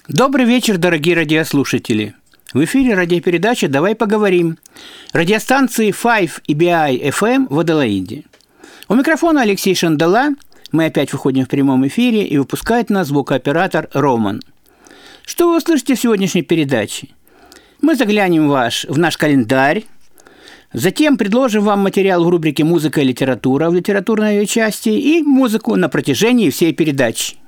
Добрый вечер, дорогие радиослушатели. В эфире радиопередача «Давай поговорим» радиостанции 5EBI FM в Аделаиде. У микрофона Алексей Шандала. Мы опять выходим в прямом эфире, и выпускает нас звукооператор Роман. Что вы услышите в сегодняшней передаче? Мы заглянем в наш календарь, затем предложим вам материал в рубрике «Музыка и литература» в литературной ее части и музыку на протяжении всей передачи.